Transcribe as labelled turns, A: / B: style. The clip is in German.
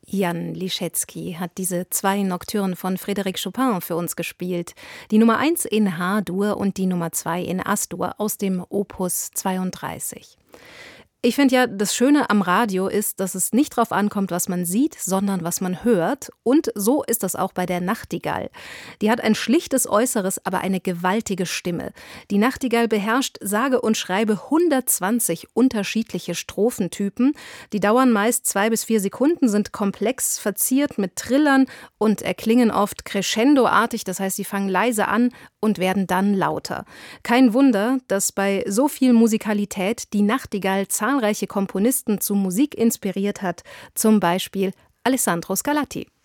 A: Jan Liszewski hat diese 2 Nocturnen von Frédéric Chopin für uns gespielt. Die Nummer 1 in H-Dur und die Nummer 2 in As-Dur aus dem Opus 32. Ich finde ja, das Schöne am Radio ist, dass es nicht darauf ankommt, was man sieht, sondern was man hört. Und so ist das auch bei der Nachtigall. Die hat ein schlichtes Äußeres, aber eine gewaltige Stimme. Die Nachtigall beherrscht sage und schreibe 120 unterschiedliche Strophentypen. Die dauern meist 2 bis 4 Sekunden, sind komplex verziert mit Trillern und erklingen oft crescendoartig, das heißt, sie fangen leise an und werden dann lauter. Kein Wunder, dass bei so viel Musikalität die Nachtigall zahlreiche Komponisten zu Musik inspiriert hat, zum Beispiel Alessandro Scarlatti.